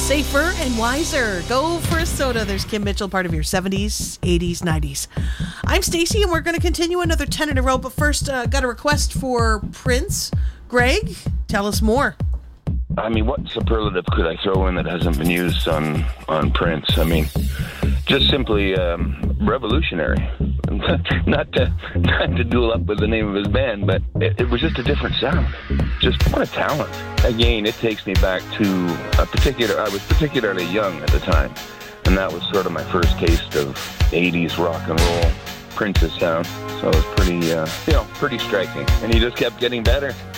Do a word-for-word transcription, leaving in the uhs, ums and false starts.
safer and wiser. Go for a soda. There's Kim Mitchell, part of your seventies, eighties, nineties. I'm Stacey, and we're going to continue another ten in a row. But first, uh, got a request for Prince. Greg, tell us more. I mean, what superlative could I throw in that hasn't been used on, on Prince? I mean, just simply um, revolutionary. not to not to duel up with the name of his band, but it, it was just a different sound. Just what a talent. Again, it takes me back to a particular, I was particularly young at the time, and that was sort of my first taste of eighties rock and roll, Prince's sound. So it was pretty, uh, you know, pretty striking. And he just kept getting better.